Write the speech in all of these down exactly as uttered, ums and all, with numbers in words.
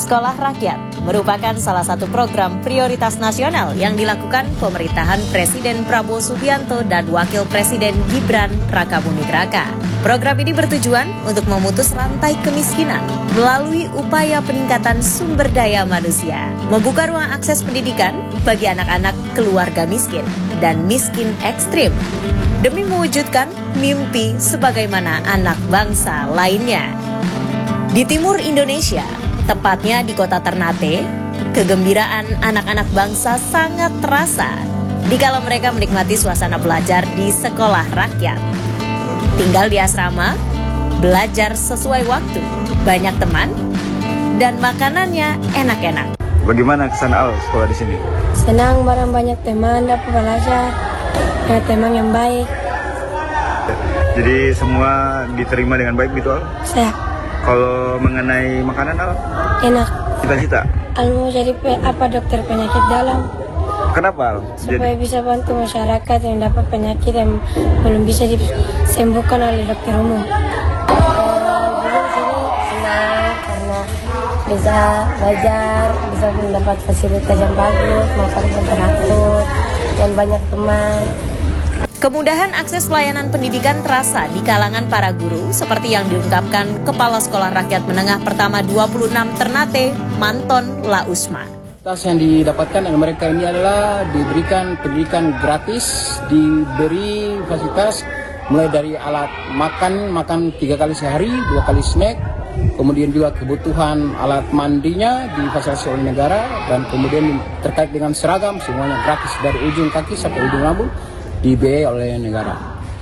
Sekolah Rakyat merupakan salah satu program prioritas nasional yang dilakukan pemerintahan Presiden Prabowo Subianto dan Wakil Presiden Gibran Rakabuming Raka. Program ini bertujuan untuk memutus rantai kemiskinan melalui upaya peningkatan sumber daya manusia, membuka ruang akses pendidikan bagi anak-anak keluarga miskin dan miskin ekstrim, demi mewujudkan mimpi sebagaimana anak bangsa lainnya. Di timur Indonesia, tepatnya di kota Ternate, kegembiraan anak-anak bangsa sangat terasa dikala mereka menikmati suasana belajar di sekolah rakyat. Tinggal di asrama, belajar sesuai waktu, banyak teman, dan makanannya enak-enak. Bagaimana kesan Al sekolah di sini? Senang, barang banyak teman, dapat belajar, ya, teman yang baik. Jadi semua diterima dengan baik gitu Al? Saya. Kalau mengenai makanan Al? Enak. Cita-cita? Al mau jadi pe, apa dokter penyakit dalam. Kenapa Al? Supaya jadi... bisa bantu masyarakat yang dapat penyakit yang belum bisa disembuhkan oleh dokter umum. Jadi di sini senang karena bisa belajar, bisa mendapat fasilitas yang bagus, makan yang teratur, dan banyak teman. Kemudahan akses pelayanan pendidikan terasa di kalangan para guru seperti yang diungkapkan Kepala Sekolah Rakyat Menengah Pertama dua puluh enam Ternate, Manton Lausma. Yang didapatkan oleh mereka ini adalah diberikan pendidikan gratis, diberi fasilitas mulai dari alat makan, makan tiga kali sehari, dua kali snack, kemudian juga kebutuhan alat mandinya difasilitasi oleh negara, dan kemudian terkait dengan seragam semuanya gratis dari ujung kaki sampai ujung rambut. Dibiayai oleh negara.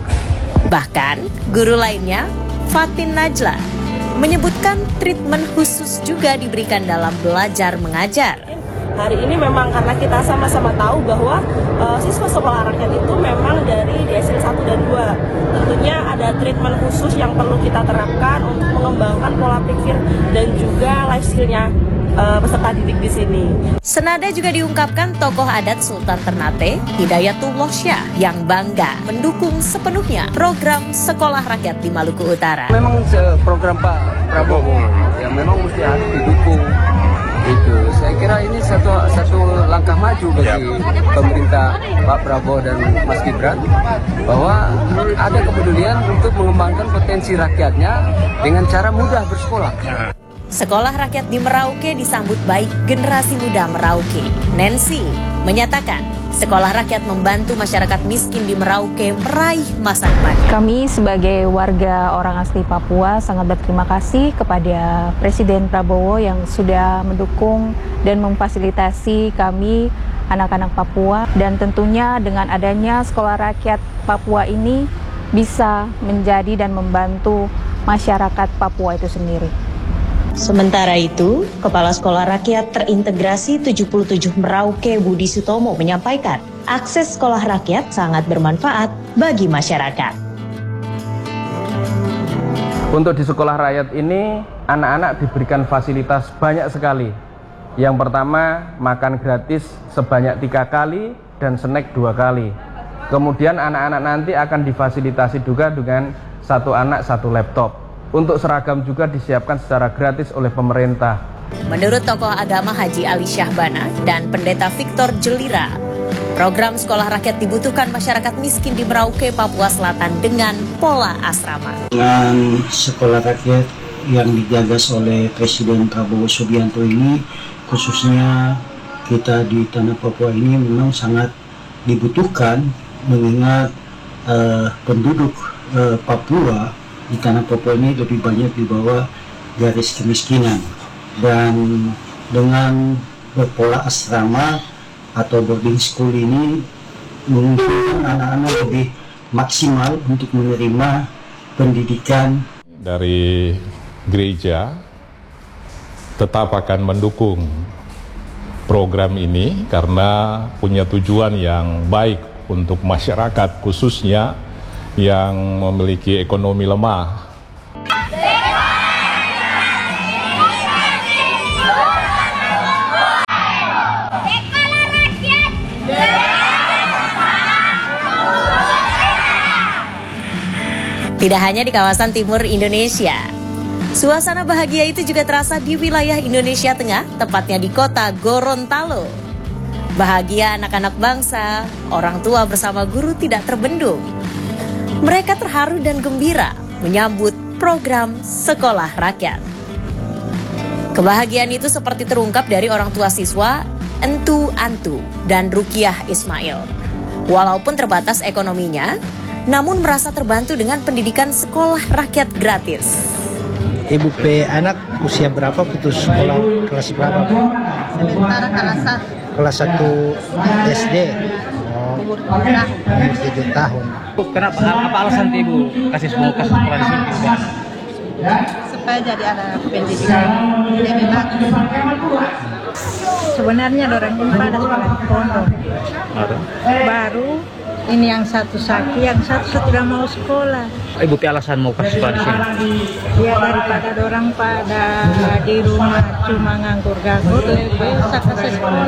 Bahkan, guru lainnya, Fatin Najla, menyebutkan treatment khusus juga diberikan dalam belajar mengajar. Hari ini memang karena kita sama-sama tahu bahwa uh, siswa sekolah rakyat itu memang dari D S I satu dan dua. Tentunya ada treatment khusus yang perlu kita terapkan untuk mengembangkan pola pikir dan juga life skill-nya Uh, peserta didik di sini. Senada juga diungkapkan tokoh adat Sultan Ternate, Hidayatullah Syah, yang bangga mendukung sepenuhnya program Sekolah Rakyat di Maluku Utara. Memang program Pak Prabowo yang memang mesti harus didukung. Itu saya kira ini satu satu langkah maju bagi pemerintah Pak Prabowo dan Mas Gibran, bahwa ada kepedulian untuk mengembangkan potensi rakyatnya dengan cara mudah bersekolah. Sekolah Rakyat di Merauke disambut baik generasi muda Merauke. Nancy menyatakan Sekolah Rakyat membantu masyarakat miskin di Merauke meraih masa depan. Kami sebagai warga orang asli Papua sangat berterima kasih kepada Presiden Prabowo yang sudah mendukung dan memfasilitasi kami anak-anak Papua, dan tentunya dengan adanya Sekolah Rakyat Papua ini bisa menjadi dan membantu masyarakat Papua itu sendiri. Sementara itu, Kepala Sekolah Rakyat Terintegrasi tujuh puluh tujuh Merauke Budi Sutomo menyampaikan, akses sekolah rakyat sangat bermanfaat bagi masyarakat. Untuk di sekolah rakyat ini, anak-anak diberikan fasilitas banyak sekali. Yang pertama, makan gratis sebanyak tiga kali dan snack dua kali. Kemudian anak-anak nanti akan difasilitasi juga dengan satu anak satu laptop. Untuk seragam juga disiapkan secara gratis oleh pemerintah. Menurut tokoh agama Haji Ali Syahbana dan Pendeta Victor Jelira, program sekolah rakyat dibutuhkan masyarakat miskin di Merauke, Papua Selatan dengan pola asrama. Dengan sekolah rakyat yang digagas oleh Presiden Prabowo Subianto ini, khususnya kita di tanah Papua ini memang sangat dibutuhkan, mengingat uh, penduduk uh, Papua di tanah Papua ini lebih banyak di bawah garis kemiskinan, dan dengan berpola asrama atau boarding school ini memungkinkan anak-anak lebih maksimal untuk menerima pendidikan. Dari gereja tetap akan mendukung program ini karena punya tujuan yang baik untuk masyarakat, khususnya yang memiliki ekonomi lemah. Tidak hanya di kawasan timur Indonesia, Suasana bahagia itu juga terasa di wilayah Indonesia Tengah, tepatnya di kota Gorontalo. Bahagia anak-anak bangsa, orang tua bersama guru tidak terbendung. Mereka terharu dan gembira menyambut program Sekolah Rakyat. Kebahagiaan itu seperti terungkap dari orang tua siswa Entu Antu dan Rukiah Ismail. Walaupun terbatas ekonominya, namun merasa terbantu dengan pendidikan sekolah rakyat gratis. Ibu P anak usia berapa putus sekolah, kelas berapa? Sementara kelas satu. Kelas satu S D. Oh, Umur tujuh tahun. umur tujuh tahun. Kenapa? Apa alasan ibu kasih semua kasih sekolah di sini? Supaya jadi anak pendidikan lebih bagus. Sebenarnya orang ini pada sekolah di pondok. Baru ini yang satu sakit, yang satu tidak mau sekolah. Ibu P alasan mau kasih sekolah di sini? Ya daripada orang pada di rumah cuma nganggur-nganggur, lebih baik kasih sekolah.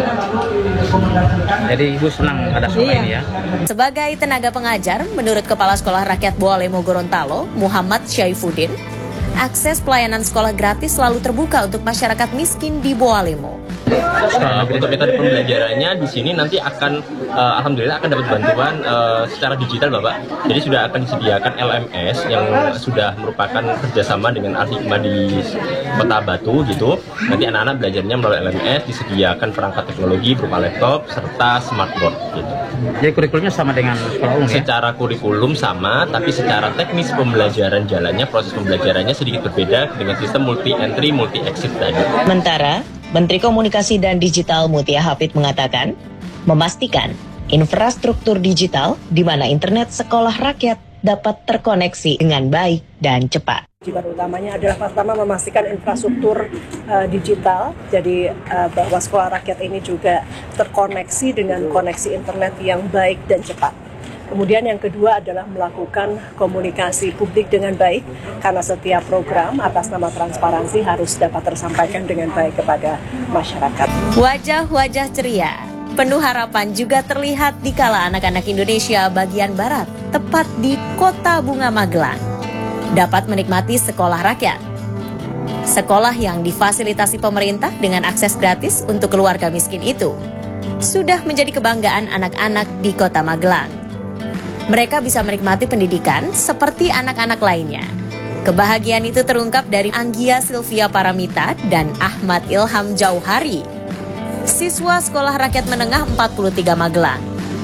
Jadi ibu senang ada sekolah Iya. ini ya? Sebagai tenaga pengajar, menurut Kepala Sekolah Rakyat Boalemo Gorontalo, Muhammad Syaifuddin, akses pelayanan sekolah gratis selalu terbuka untuk masyarakat miskin di Boalemo. Uh, untuk metode pembelajarannya di sini nanti akan uh, alhamdulillah akan dapat bantuan uh, secara digital Bapak. Jadi sudah akan disediakan L M S yang sudah merupakan kerjasama dengan Al-Hikmah di Kota Batu gitu. Nanti anak-anak belajarnya melalui L M S, disediakan perangkat teknologi berupa laptop serta smartboard gitu. Jadi kurikulumnya sama dengan sekolah umum ya? Secara kurikulum sama, tapi secara teknis pembelajaran jalannya, proses pembelajarannya sedikit berbeda dengan sistem multi entry, multi exit tadi. Sementara, Menteri Komunikasi dan Digital Mutia Hafid mengatakan, memastikan infrastruktur digital di mana internet sekolah rakyat dapat terkoneksi dengan baik dan cepat. Kewajiban utamanya adalah pertama memastikan infrastruktur uh, digital, jadi uh, bahwa sekolah rakyat ini juga terkoneksi dengan koneksi internet yang baik dan cepat. Kemudian yang kedua adalah melakukan komunikasi publik dengan baik, karena setiap program atas nama transparansi harus dapat tersampaikan dengan baik kepada masyarakat. Wajah-wajah ceria, penuh harapan juga terlihat di kala anak-anak Indonesia bagian Barat, tepat di Kota Bunga Magelang, dapat menikmati sekolah rakyat. Sekolah yang difasilitasi pemerintah dengan akses gratis untuk keluarga miskin itu sudah menjadi kebanggaan anak-anak di Kota Magelang. Mereka bisa menikmati pendidikan seperti anak-anak lainnya. Kebahagiaan itu terungkap dari Anggia Sylvia Paramita dan Ahmad Ilham Jauhari, siswa Sekolah Rakyat Menengah empat puluh tiga Magelang.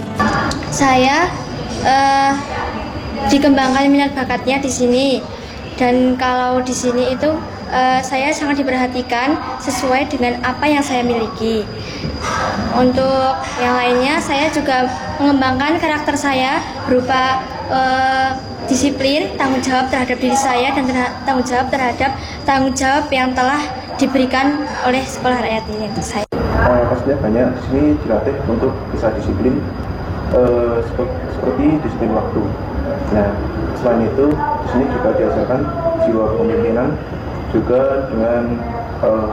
Saya uh, dikembangkan minat bakatnya di sini, dan kalau di sini itu uh, saya sangat diperhatikan sesuai dengan apa yang saya miliki. Untuk yang lainnya, saya juga mengembangkan karakter saya berupa uh, disiplin, tanggung jawab terhadap diri saya, dan tanggung jawab terhadap tanggung jawab yang telah diberikan oleh sekolah rakyat ini untuk saya. Uh, pastinya banyak di sini dilatih untuk bisa disiplin, uh, seperti, seperti disiplin waktu. Nah, selain itu di sini juga diajarkan jiwa kepemimpinan juga dengan uh,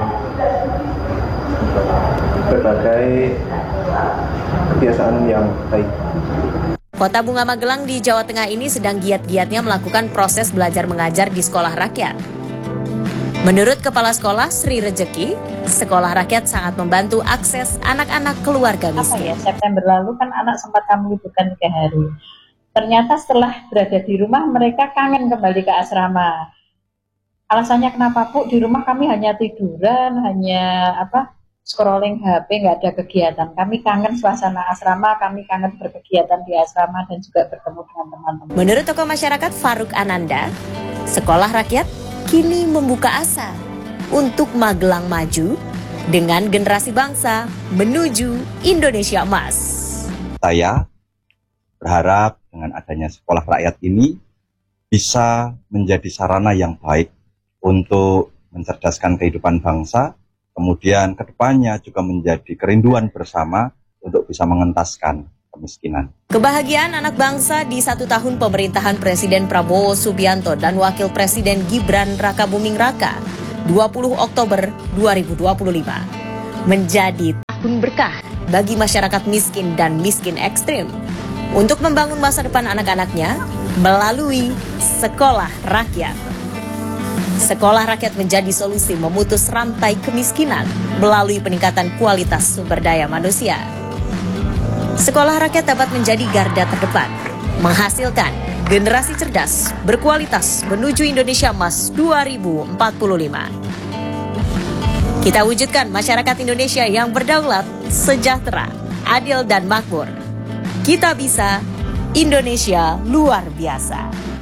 berbagai kebiasaan yang baik. Kota Bunga Magelang di Jawa Tengah ini sedang giat-giatnya melakukan proses belajar mengajar di sekolah rakyat. Menurut Kepala Sekolah Sri Rejeki, sekolah rakyat sangat membantu akses anak-anak keluarga miskin. Apa ya, September lalu kan anak sempat kami liburkan tiga hari. Ternyata setelah berada di rumah mereka kangen kembali ke asrama. Alasannya kenapa Bu? Di rumah kami hanya tiduran, hanya apa? scrolling H P, nggak ada kegiatan. Kami kangen suasana asrama, kami kangen berkegiatan di asrama dan juga bertemu dengan teman-teman. Menurut tokoh masyarakat Faruk Ananda, sekolah rakyat kini membuka asa untuk Magelang maju dengan generasi bangsa menuju Indonesia Emas. Saya berharap dengan adanya sekolah rakyat ini bisa menjadi sarana yang baik untuk mencerdaskan kehidupan bangsa, kemudian kedepannya juga menjadi kerinduan bersama untuk bisa mengentaskan kemiskinan. Kebahagiaan anak bangsa di satu tahun pemerintahan Presiden Prabowo Subianto dan Wakil Presiden Gibran Rakabuming Raka dua puluh Oktober dua ribu dua puluh lima menjadi tahun berkah bagi masyarakat miskin dan miskin ekstrim untuk membangun masa depan anak-anaknya melalui sekolah rakyat. sekolah rakyat menjadi solusi memutus rantai kemiskinan melalui peningkatan kualitas sumber daya manusia. Sekolah rakyat dapat menjadi garda terdepan, menghasilkan generasi cerdas, berkualitas menuju Indonesia Emas dua ribu empat puluh lima. Kita wujudkan masyarakat Indonesia yang berdaulat, sejahtera, adil dan makmur. Kita bisa, Indonesia luar biasa.